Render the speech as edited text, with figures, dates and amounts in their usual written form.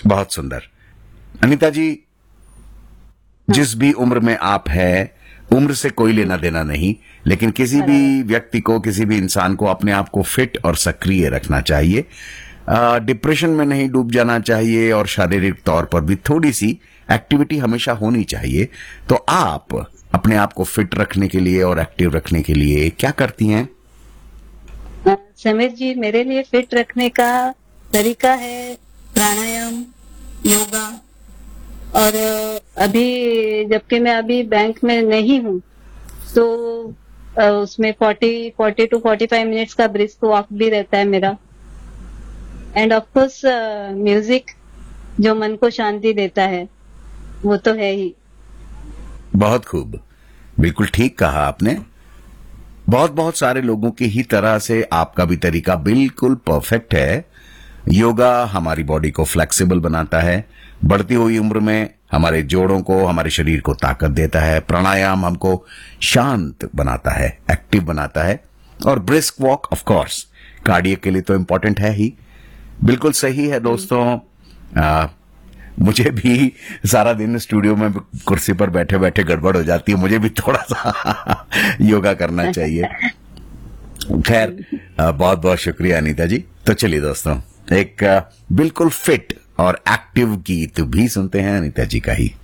बहुत सुंदर। अनीता जी, जिस भी उम्र में आप है, उम्र से कोई लेना देना नहीं, लेकिन किसी भी व्यक्ति को, किसी भी इंसान को अपने आप को फिट और सक्रिय रखना चाहिए। डिप्रेशन में नहीं डूब जाना चाहिए और शारीरिक तौर पर भी थोड़ी सी एक्टिविटी हमेशा होनी चाहिए। तो आप अपने आप को फिट रखने के लिए और एक्टिव रखने के लिए क्या करती हैं? समीर जी, मेरे लिए फिट रखने का तरीका है प्राणायाम, योगा। और अभी जबकि मैं अभी बैंक में नहीं हूँ, तो उसमें 40 टू 45 मिनट्स का ब्रिस्क वॉक भी रहता है मेरा। एंड ऑफ कोर्स म्यूजिक, जो मन को शांति देता है, वो तो है ही। बहुत खूब, बिल्कुल ठीक कहा आपने। बहुत बहुत सारे लोगों की ही तरह से आपका भी तरीका बिल्कुल परफेक्ट है। योगा हमारी बॉडी को फ्लेक्सिबल बनाता है, बढ़ती हुई उम्र में हमारे जोड़ों को, हमारे शरीर को ताकत देता है। प्राणायाम हमको शांत बनाता है, एक्टिव बनाता है। और brisk walk of course cardiac के लिए तो इंपॉर्टेंट है ही। बिल्कुल सही है दोस्तों। मुझे भी सारा दिन स्टूडियो में कुर्सी पर बैठे बैठे गड़बड़ हो जाती है, मुझे भी थोड़ा सा योगा करना चाहिए। खैर, बहुत बहुत शुक्रिया अनीता जी। तो चलिए दोस्तों, एक बिल्कुल फिट और एक्टिव गीत भी सुनते हैं अनीता जी का ही।